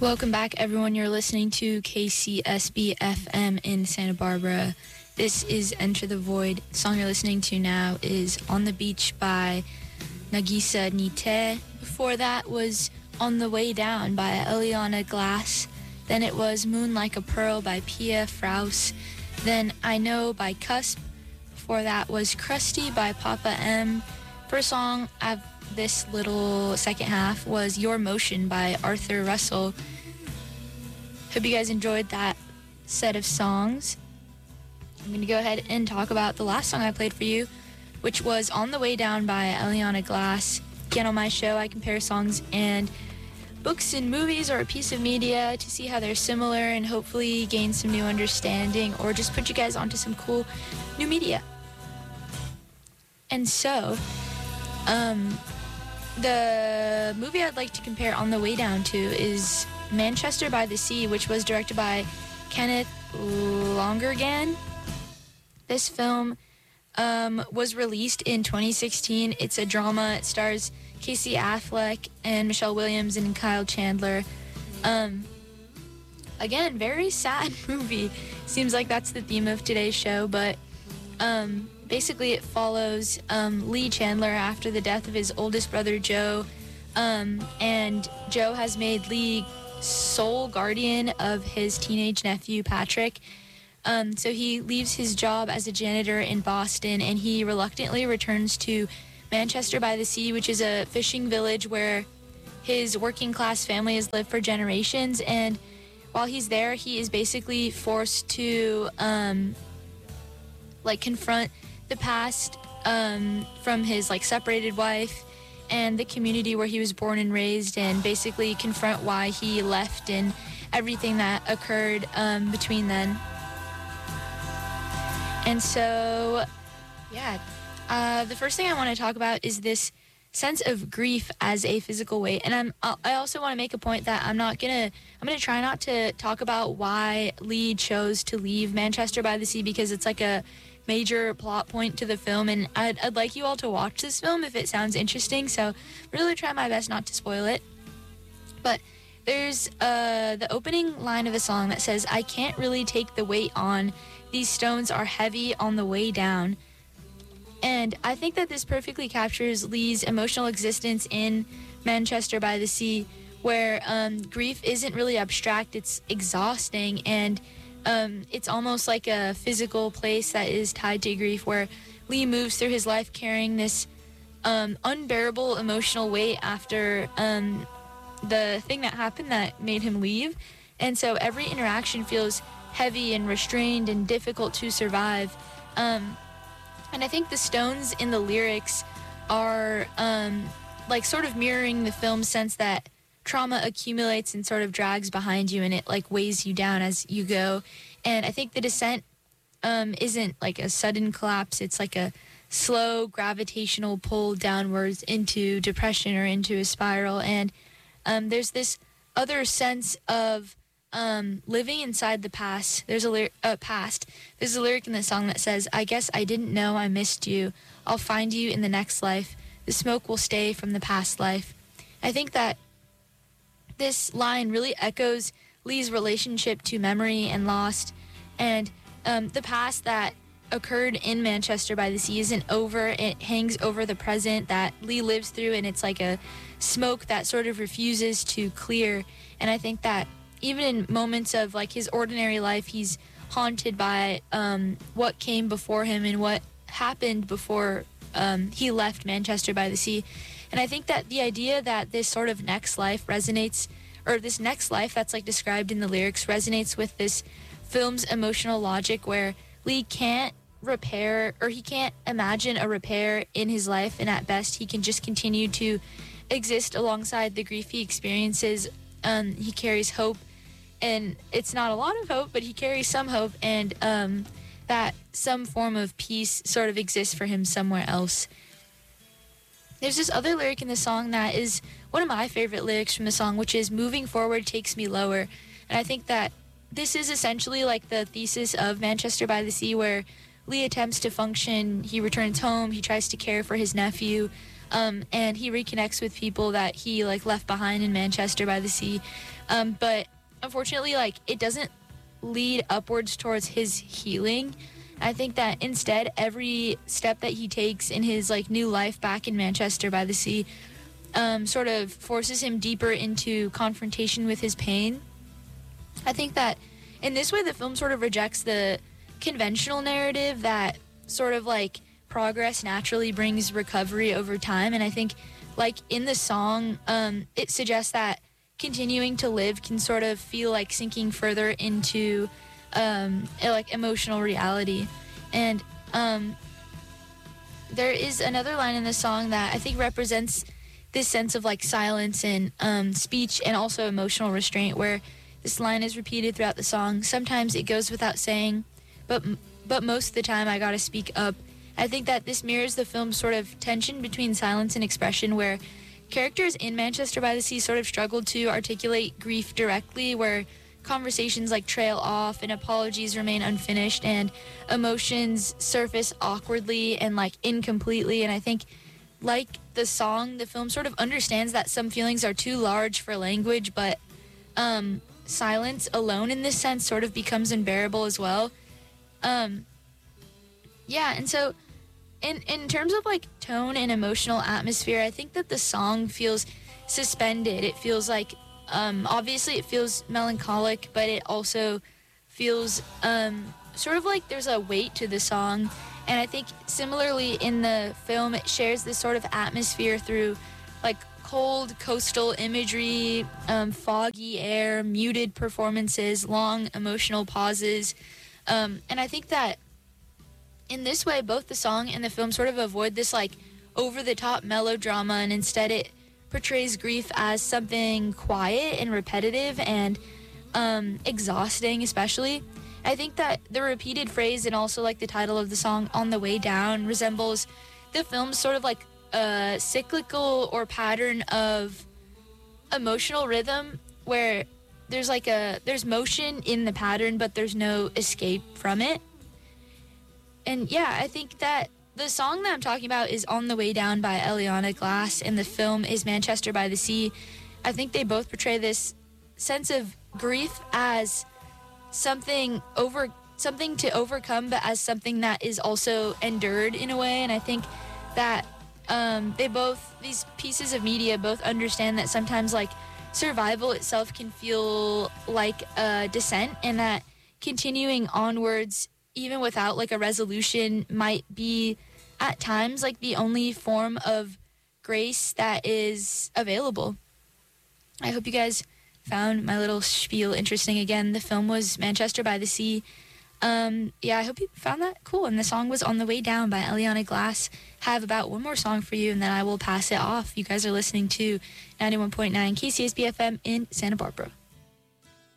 Welcome back, everyone. You're listening to KCSB FM in Santa Barbara. This is Enter the Void. The song you're listening to now is On the Beach by Nagisa Nite. Before that was On the Way Down by Eliana Glass. Then it was Moon Like a Pearl by Pia Fraus. Then I Know by Cusp. Before that was Crusty by Papa M. First song of this little second half was Your Motion by Arthur Russell. Hope you guys enjoyed that set of songs. I'm going to go ahead and talk about the last song I played for you, which was On the Way Down by Eliana Glass. Again, on my show, I compare songs and books and movies or a piece of media to see how they're similar and hopefully gain some new understanding or just put you guys onto some cool new media. And so, the movie I'd like to compare On the Way Down to is Manchester by the Sea, which was directed by Kenneth Lonergan. This film was released in 2016. It's a drama. It stars Casey Affleck and Michelle Williams and Kyle Chandler. Again, very sad movie. Seems like that's the theme of today's show, but basically it follows Lee Chandler after the death of his oldest brother, Joe. And Joe has made Lee sole guardian of his teenage nephew, Patrick. So he leaves his job as a janitor in Boston, and he reluctantly returns to Manchester by the Sea, which is a fishing village where his working class family has lived for generations. And while he's there, he is basically forced to confront the past from his separated wife and the community where he was born and raised, and basically confront why he left and everything that occurred between then. And so, the first thing I want to talk about is this sense of grief as a physical weight. And I also want to make a point that I'm gonna try not to talk about why Lee chose to leave Manchester by the Sea, because it's like a major plot point to the film, and I'd like you all to watch this film if it sounds interesting, so really try my best not to spoil it. But there's the opening line of a song that says, "I can't really take the weight on, these stones are heavy on the way down." And I think that this perfectly captures Lee's emotional existence in Manchester by the Sea, where grief isn't really abstract, it's exhausting, and it's almost like a physical place that is tied to grief, where Lee moves through his life carrying this unbearable emotional weight after the thing that happened that made him leave. And so every interaction feels heavy and restrained and difficult to survive. And I think the stones in the lyrics are sort of mirroring the film's sense that trauma accumulates and sort of drags behind you, and it weighs you down as you go. And I think the descent isn't like a sudden collapse. It's like a slow gravitational pull downwards into depression or into a spiral. And there's this other sense of living inside the past. There's a lyric in the song that says, "I guess I didn't know I missed you. I'll find you in the next life. The smoke will stay from the past life." I think that this line really echoes Lee's relationship to memory and lost, and the past that occurred in Manchester by the Sea isn't over. It hangs over the present that Lee lives through, and it's like a smoke that sort of refuses to clear. And I think that even in moments of his ordinary life, he's haunted by what came before him and what happened before he left Manchester by the Sea. And I think that the idea that this sort of next life resonates, or this next life that's described in the lyrics resonates with this film's emotional logic, where Lee can't repair, or he can't imagine a repair in his life, and at best he can just continue to exist alongside the grief he experiences. He carries hope, and it's not a lot of hope, but he carries some hope, and that some form of peace sort of exists for him somewhere else. There's this other lyric in the song that is one of my favorite lyrics from the song, which is "Moving forward takes me lower." And I think that this is essentially the thesis of Manchester by the Sea, where Lee attempts to function, he returns home, he tries to care for his nephew, and he reconnects with people that he like left behind in Manchester by the Sea. But unfortunately, like, it doesn't lead upwards towards his healing. I think that instead, every step that he takes in his like new life back in Manchester by the Sea sort of forces him deeper into confrontation with his pain. I think that in this way, the film sort of rejects the conventional narrative that sort of like progress naturally brings recovery over time. And I think, like, in the song, it suggests that continuing to live can sort of feel like sinking further into like emotional reality. And there is another line in the song that I think represents this sense of like silence and speech and also emotional restraint, where this line is repeated throughout the song. Sometimes it goes without saying, but most of the time I gotta speak up. I think that this mirrors the film's sort of tension between silence and expression, where characters in Manchester by the Sea sort of struggle to articulate grief directly, where conversations like trail off and apologies remain unfinished and emotions surface awkwardly and like incompletely. And I think, like the song, the film sort of understands that some feelings are too large for language, but silence alone in this sense sort of becomes unbearable as well. Yeah, and so in terms of like tone and emotional atmosphere, I think that the song feels suspended. It feels like obviously it feels melancholic, but it also feels sort of like there's a weight to the song. And I think similarly in the film, it shares this sort of atmosphere through like cold coastal imagery, foggy air, muted performances, long emotional pauses. And I think that in this way, both the song and the film sort of avoid this like over-the-top melodrama, and instead it portrays grief as something quiet and repetitive and exhausting, especially. I think that the repeated phrase and also like the title of the song, On the Way Down, resembles the film's sort of like a cyclical or pattern of emotional rhythm, where there's motion in the pattern, but there's no escape from it. And yeah, I think that the song that I'm talking about is On the Way Down by Eliana Glass, and the film is Manchester by the Sea. I think they both portray this sense of grief as something to overcome, but as something that is also endured in a way. And I think that these pieces of media both understand that sometimes like survival itself can feel like a descent, and that continuing onwards even without like a resolution might be at times like the only form of grace that is available. I hope you guys found my little spiel interesting. Again, the film was Manchester by the Sea. Yeah, I hope you found that cool. And the song was On the Way Down by Eliana Glass. Have about one more song for you, and then I will pass it off. You guys are listening to 91.9 KCSB FM in Santa Barbara.